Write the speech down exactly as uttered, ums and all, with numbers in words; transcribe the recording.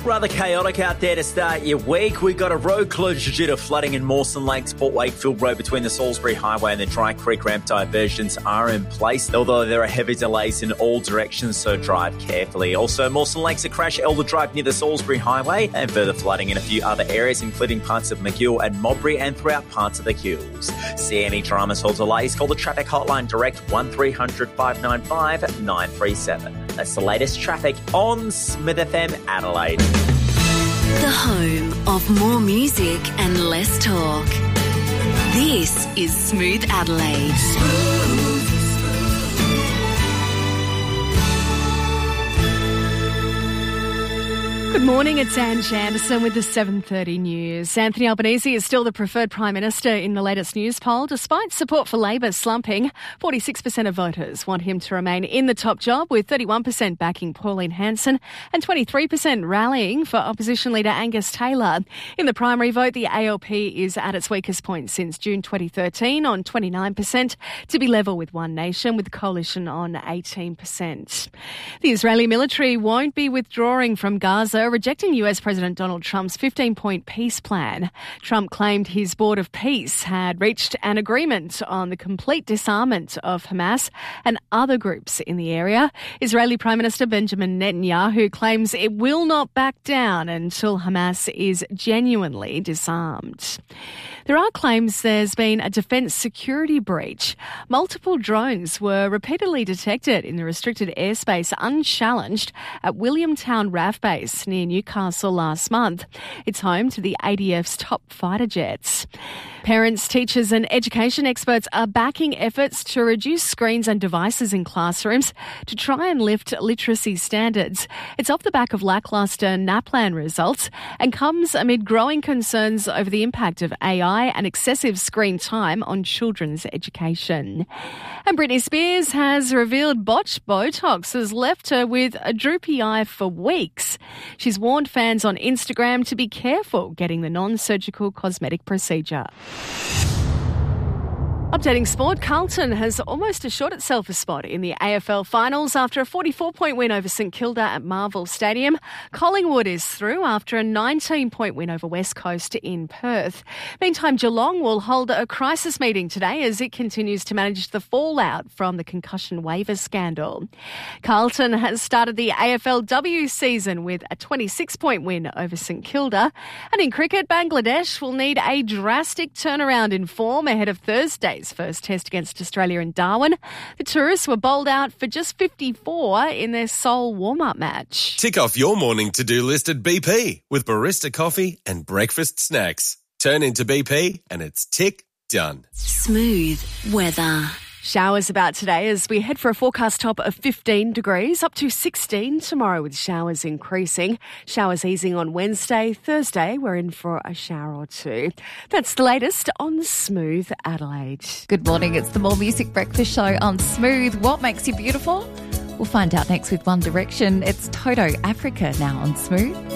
Rather chaotic out there to start your week. We've got a road closure due to flooding in Mawson Lakes, Port Wakefield Road between the Salisbury Highway and the Dry Creek ramp. Diversions are in place, although there are heavy delays in all directions, so drive carefully. Also, Mawson Lakes, a crash Elder Drive near the Salisbury Highway, and further flooding in a few other areas, including parts of McGill and Modbury and throughout parts of the Hills. See any dramas or delays, call the traffic hotline direct one three hundred, five nine five, nine three seven. That's the latest traffic on Smith F M Adelaide. The home of more music and less talk. This is Smooth Adelaide. Smooth. Good morning, it's Ange Anderson with the seven thirty news. Anthony Albanese is still the preferred Prime Minister in the latest news poll, despite support for Labor slumping. forty-six percent of voters want him to remain in the top job, with thirty-one percent backing Pauline Hanson and twenty-three percent rallying for opposition leader Angus Taylor. In the primary vote, the A L P is at its weakest point since June twenty thirteen on twenty-nine percent, to be level with One Nation, with the coalition on eighteen percent. The Israeli military won't be withdrawing from Gaza, rejecting U S President Donald Trump's fifteen-point peace plan. Trump claimed his Board of Peace had reached an agreement on the complete disarmament of Hamas and other groups in the area. Israeli Prime Minister Benjamin Netanyahu claims it will not back down until Hamas is genuinely disarmed. There are claims there's been a defence security breach. Multiple drones were repeatedly detected in the restricted airspace unchallenged at Williamtown R A F Base near Newcastle last month. It's home to the A D F's top fighter jets. Parents, teachers and education experts are backing efforts to reduce screens and devices in classrooms to try and lift literacy standards. It's off the back of lacklustre NAPLAN results and comes amid growing concerns over the impact of A I and excessive screen time on children's education. And Britney Spears has revealed botched Botox has left her with a droopy eye for weeks. She's warned fans on Instagram to be careful getting the non-surgical cosmetic procedure. Updating sport, Carlton has almost assured itself a spot in the A F L finals after a forty-four point win over St Kilda at Marvel Stadium. Collingwood is through after a nineteen point win over West Coast in Perth. Meantime, Geelong will hold a crisis meeting today as it continues to manage the fallout from the concussion waiver scandal. Carlton has started the A F L W season with a twenty-six point win over St Kilda. And in cricket, Bangladesh will need a drastic turnaround in form ahead of Thursday's first test against Australia in Darwin. The tourists were bowled out for just fifty-four in their sole warm-up match. Tick off your morning to-do list at B P with barista coffee and breakfast snacks. Turn into B P and it's tick done. Smooth weather. Showers about today as we head for a forecast top of fifteen degrees, up to sixteen tomorrow with showers increasing. Showers easing on Wednesday. Thursday, we're in for a shower or two. That's the latest on Smooth Adelaide. Good morning. It's the More Music Breakfast Show on Smooth. What makes you beautiful? We'll find out next with One Direction. It's Toto Africa now on Smooth.